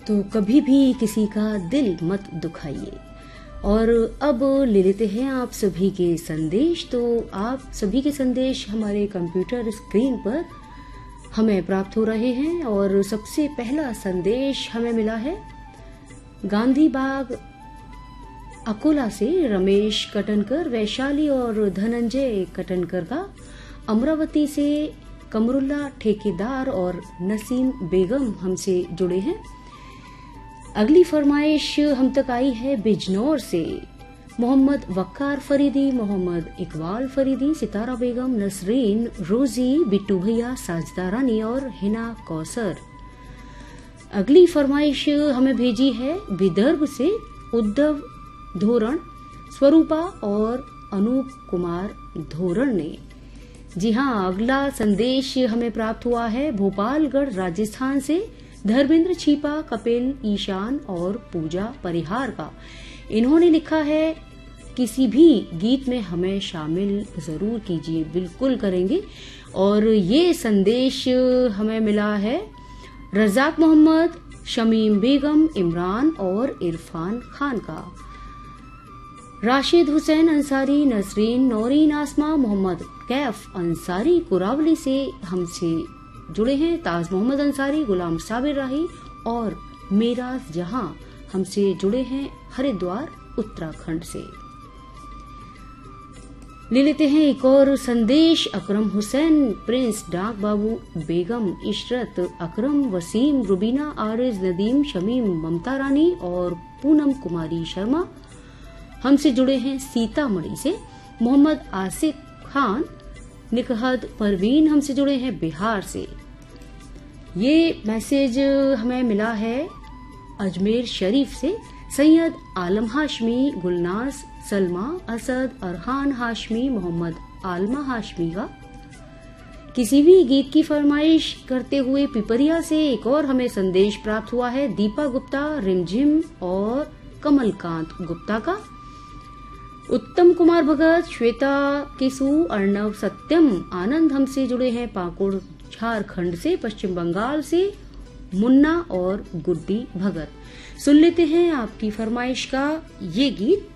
तो कभी भी किसी का दिल मत दुखाइए। और अब ले लेते हैं आप सभी के संदेश। तो आप सभी के संदेश हमारे कंप्यूटर स्क्रीन पर हमें प्राप्त हो रहे हैं और सबसे पहला संदेश हमें मिला है गांधी बाग अकोला से रमेश कटनकर, वैशाली और धनंजय कटनकर का, अमरावती से कमरुल्ला ठेकेदार और नसीम बेगम हमसे जुड़े हैं। अगली फरमाइश हम तक आई है बिजनौर से मोहम्मद वक्कार फरीदी, मोहम्मद इकबाल फरीदी, सितारा बेगम, नसरीन, रोजी, बिट्टू भैया, साजदा रानी और हिना कौसर। अगली फरमाइश हमें भेजी है विदर्भ से उद्धव धोरण, स्वरूपा और अनूप कुमार धोरण ने। जी हाँ, अगला संदेश हमें प्राप्त हुआ है भोपालगढ़ राजस्थान से धर्मेंद्र छीपा, कपिल, ईशान और पूजा परिहार का। इन्होंने लिखा है किसी भी गीत में हमें शामिल जरूर कीजिए। बिल्कुल करेंगे। और ये संदेश हमें मिला है रजाक मोहम्मद, शमीम बेगम, इमरान और इरफान खान का। राशिद हुसैन अंसारी, नसरीन, नौरीन आसमा, मोहम्मद कैफ अंसारी कुरावली से हमसे जुड़े हैं। ताज मोहम्मद अंसारी, गुलाम साबिर राही और मेराज जहां हमसे जुड़े हैं हरिद्वार उत्तराखंड से। ले लेते हैं एक और संदेश अकरम हुसैन, प्रिंस, डाक बाबू, बेगम, इशरत, अकरम, वसीम, रुबीना, आरिज, नदीम, शमीम, ममता रानी और पूनम कुमारी शर्मा हमसे जुड़े हैं सीतामढ़ी से। मोहम्मद आसिफ खान, निकहत परवीन हमसे जुड़े हैं बिहार से। ये मैसेज हमें मिला है अजमेर शरीफ से सैयद आलम हाशमी, गुलनाज, सलमा, असद, अरहान हाशमी, मोहम्मद आलमा हाशमी का। किसी भी गीत की फरमाइश करते हुए पिपरिया से एक और हमें संदेश प्राप्त हुआ है दीपा गुप्ता, रिमझिम और कमलकांत गुप्ता का। उत्तम कुमार भगत, श्वेता किसु, अर्णव सत्यम आनंद हमसे जुड़े हैं पाकुड़ झारखंड से। पश्चिम बंगाल से मुन्ना और गुड्डी भगत। सुन लेते हैं आपकी फरमाइश का ये गीत।